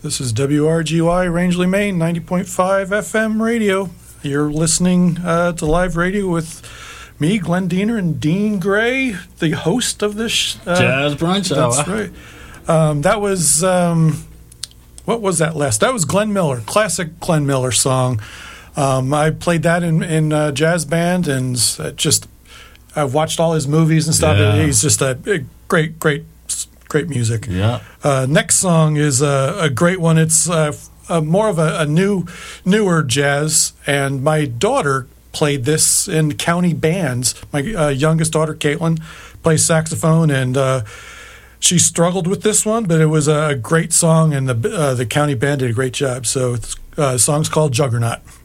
This is WRGY Rangeley, Maine, 90.5 FM radio. You're listening to live radio with me, Glenn Diener, and Dean Gray, the host of this Jazz Brunch Hour. That's right. That was, what was that last? That was Glenn Miller, classic Glenn Miller song. I played that in jazz band, and I've watched all his movies and stuff. Yeah. He's just a great music. Yeah. Next song is a great one. It's more of a newer jazz, and my daughter played this in county bands. My youngest daughter, Caitlin, plays saxophone, and she struggled with this one, but it was a great song, and the county band did a great job. So the song's called Juggernaut.